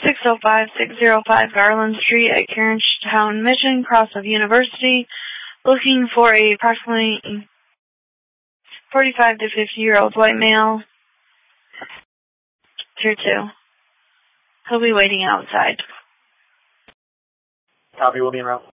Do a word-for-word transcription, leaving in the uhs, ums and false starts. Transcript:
six oh five, six oh five Garland Street at Carenstown Mission, cross of University, looking for a approximately forty-five to fifty-year-old white male. Tier two. He'll be waiting outside. Copy, we'll be en route.